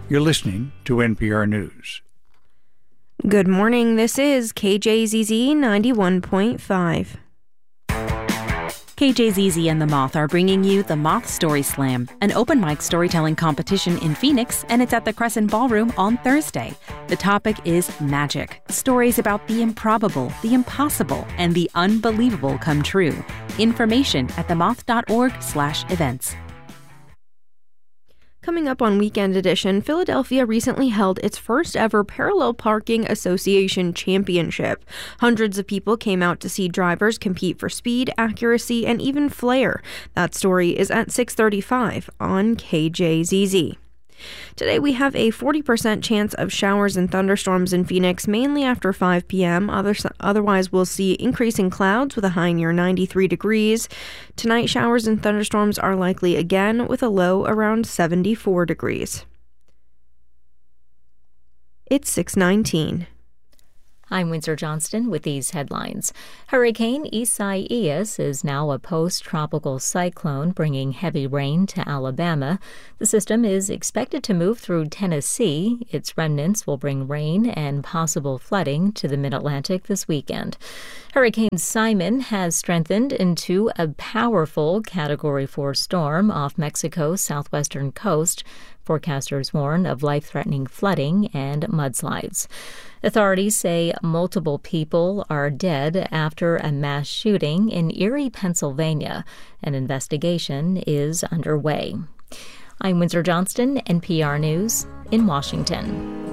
You're listening to NPR News. Good morning. This is KJZZ 91.5. KJZZ and The Moth are bringing you The Moth Story Slam, an open mic storytelling competition in Phoenix, and it's at the Crescent Ballroom on Thursday. The topic is magic. Stories about the improbable, the impossible, and the unbelievable come true. Information at themoth.org/events. Coming up on Weekend Edition, Philadelphia recently held its first ever Parallel Parking Association Championship. Hundreds of people came out to see drivers compete for speed, accuracy, and even flair. That story is at 6:35 on KJZZ. Today we have a 40% chance of showers and thunderstorms in Phoenix, mainly after 5 p.m. Otherwise, we'll see increasing clouds with a high near 93 degrees. Tonight, showers and thunderstorms are likely again with a low around 74 degrees. It's 6:19. I'm Windsor Johnston with these headlines. Hurricane Isaias is now a post-tropical cyclone bringing heavy rain to Alabama. The system is expected to move through Tennessee. Its remnants will bring rain and possible flooding to the mid-Atlantic this weekend. Hurricane Simon has strengthened into a powerful Category 4 storm off Mexico's southwestern coast. Forecasters warn of life-threatening flooding and mudslides. Authorities say multiple people are dead after a mass shooting in Erie, Pennsylvania. An investigation is underway. I'm Windsor Johnston, NPR News in Washington.